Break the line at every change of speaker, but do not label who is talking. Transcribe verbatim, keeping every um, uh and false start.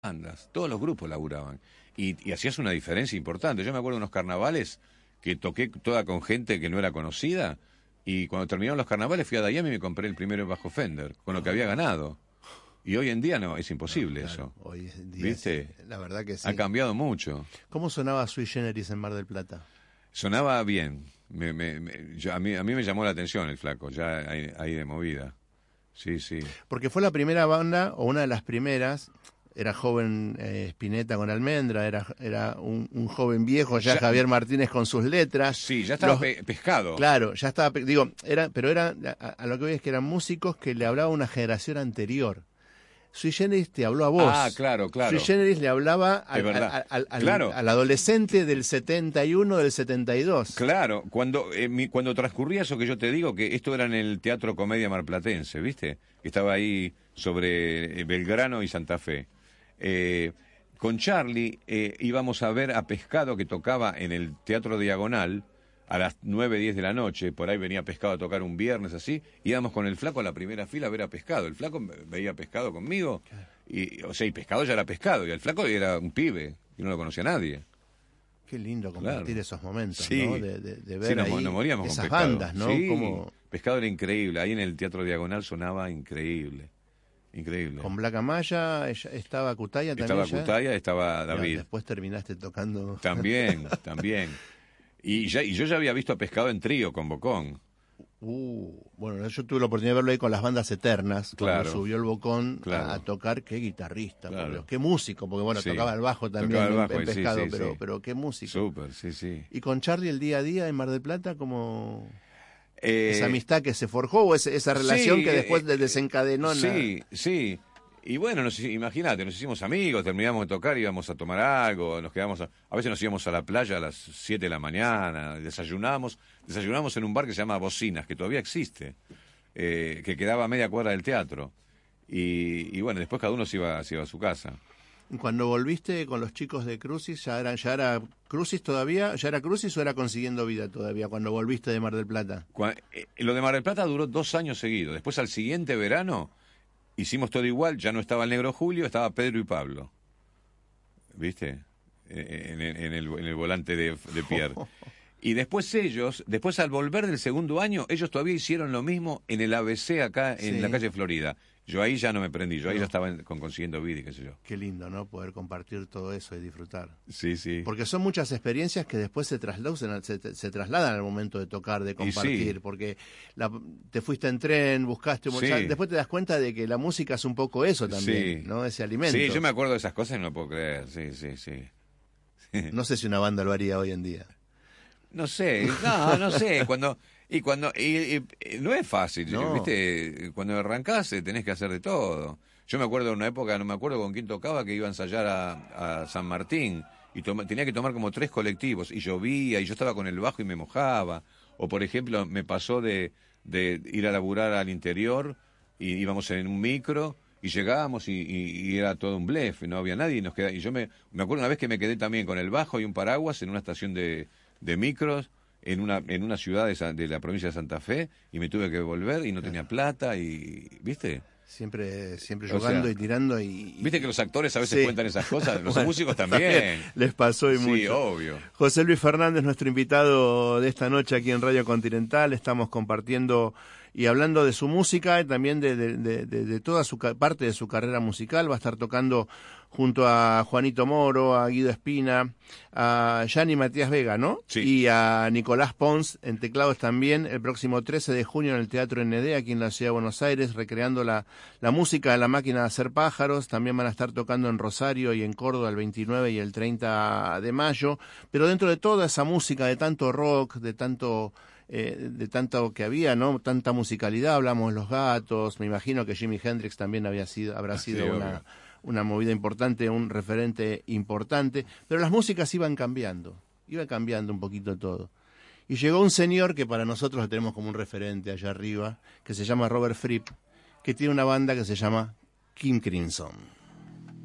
bandas, todos los grupos laburaban. Y, y hacías una diferencia importante. Yo me acuerdo de unos carnavales que toqué toda con gente que no era conocida, y cuando terminaron los carnavales fui a Dayami y me compré el primero bajo Fender, con lo que había ganado. Y hoy en día no, es imposible, no, claro, eso.
Hoy en día
¿Viste?
Sí, la verdad que sí.
Ha cambiado mucho.
¿Cómo sonaba Sui Generis en Mar del Plata?
Sonaba bien. Me, me, me, yo, a, mí, a mí me llamó la atención el flaco, ya ahí, ahí de movida. Sí, sí.
Porque fue la primera banda, o una de las primeras. Era joven eh, Spinetta con Almendra, era era un, un joven viejo ya, ya Javier Martínez con sus letras.
Sí, ya estaba Los, pe pescado.
Claro, ya estaba, digo, era, pero era, a, a lo que voy es que eran músicos que le hablaba a una generación anterior. Sui Generis te habló a vos.
Ah, claro, claro.
Sui Generis le hablaba al, al, al, al, claro. al adolescente del setenta y uno, del setenta y dos.
Claro, cuando eh, mi, cuando transcurría eso que yo te digo, que esto era en el Teatro Comedia Marplatense, ¿viste? Estaba ahí sobre Belgrano y Santa Fe. Eh, con Charlie eh, íbamos a ver a Pescado, que tocaba en el Teatro Diagonal a las nueve, diez de la noche. Por ahí venía Pescado a tocar un viernes así. Íbamos con el flaco a la primera fila a ver a Pescado. El flaco veía Pescado conmigo. Y, o sea, y Pescado ya era Pescado. Y el flaco era un pibe y no lo conocía nadie.
Qué lindo compartir claro. esos momentos,
sí.
¿no? De, de, de ver
sí, nos,
ahí
nos moríamos
esas
con Pescado.
bandas, ¿no?
Sí.
Como...
Pescado era increíble. Ahí en el Teatro Diagonal sonaba increíble. Increíble.
Con Black Amaya estaba Cutaya también.
Estaba
ya?
Cutaya, estaba David.
Ya, después terminaste tocando.
También, también. Y, ya, y yo ya había visto a Pescado en trío con Bocón.
Uh, bueno, yo tuve la oportunidad de verlo ahí con las bandas eternas.
Claro.
Cuando subió el Bocón claro. a, a tocar, qué guitarrista, claro. por Dios, qué músico, porque bueno, sí. tocaba el bajo también el bajo, en, en Pescado, sí, sí, pero, sí. pero qué músico.
Súper, sí, sí.
Y con Charlie el día a día en Mar del Plata, como...
Eh,
esa amistad que se forjó o esa, esa relación
sí,
que después
eh,
desencadenó.
Sí,
la...
sí. Y bueno, nos, imagínate, nos hicimos amigos, terminamos de tocar, íbamos a tomar algo, nos quedamos, a, a veces nos íbamos a la playa a las siete de la mañana, desayunábamos, desayunábamos en un bar que se llama Bocinas, que todavía existe, eh, que quedaba a media cuadra del teatro. Y, y bueno, después cada uno se iba, se iba a su casa.
Cuando volviste con los chicos de Crucis, ¿ya era, ya era Crucis todavía? ¿Ya era Crucis o era Consiguiendo Vida todavía cuando volviste de Mar del Plata?
Cuando, eh, lo de Mar del Plata duró dos años seguidos. Después al siguiente verano hicimos todo igual, ya no estaba el Negro Julio, estaba Pedro y Pablo. ¿Viste? En, en, en, el, en el volante de, de Pierre. Y después ellos, después al volver del segundo año, ellos todavía hicieron lo mismo en el A B C acá en sí. la calle Florida. Yo ahí ya no me prendí, yo ahí no. ya estaba en, con Consiguiendo Vida y qué sé yo.
Qué lindo, ¿no? Poder compartir todo eso y disfrutar.
Sí, sí.
Porque son muchas experiencias que después se trasladan, se, se trasladan al momento de tocar, de compartir. Sí. Porque la, te fuiste en tren, buscaste un... Sí. Ya, después te das cuenta de que la música es un poco eso también, sí. ¿no? Ese alimento.
Sí, yo me acuerdo de esas cosas y no lo puedo creer, sí, sí, sí.
No sé si una banda lo haría hoy en día.
No sé, no, no sé, cuando... Y cuando y, y, y no es fácil, no. ¿viste? Cuando arrancás tenés que hacer de todo. Yo me acuerdo de una época, no me acuerdo con quién tocaba, que iba a ensayar a, a San Martín y toma, tenía que tomar como tres colectivos y llovía y yo estaba con el bajo y me mojaba. O por ejemplo, me pasó de, de ir a laburar al interior y íbamos en un micro y llegábamos y, y, y era todo un blef, no había nadie y nos quedaba, y yo me, me acuerdo una vez que me quedé también con el bajo y un paraguas en una estación de, de micros en una en una ciudad de, de la provincia de Santa Fe y me tuve que volver y no tenía plata y ¿viste?
Siempre siempre jugando y tirando y, y...
Viste que los actores a veces sí. cuentan esas cosas, los bueno, músicos también.
Les pasó y
sí,
mucho.
Sí, obvio.
José Luis Fernández, nuestro invitado de esta noche aquí en Radio Continental, estamos compartiendo y hablando de su música y también de, de, de, de, de toda su parte de su carrera musical. Va a estar tocando junto a Juanito Moro, a Guido Espina, a Gianni Matías Vega, ¿no?
Sí.
Y a Nicolás Pons en teclados también, el próximo trece de junio en el Teatro N D, aquí en la Ciudad de Buenos Aires, recreando la, la música de La Máquina de Hacer Pájaros. También van a estar tocando en Rosario y en Córdoba el veintinueve y el treinta de mayo. Pero dentro de toda esa música, de tanto rock, de tanto... Eh, de tanto que había, ¿no? Tanta musicalidad, hablamos de Los Gatos, me imagino que Jimi Hendrix también había sido, habrá sido sí, una, una movida importante, un referente importante, pero las músicas iban cambiando, iba cambiando un poquito todo. Y llegó un señor que para nosotros lo tenemos como un referente allá arriba, que se llama Robert Fripp, que tiene una banda que se llama King Crimson.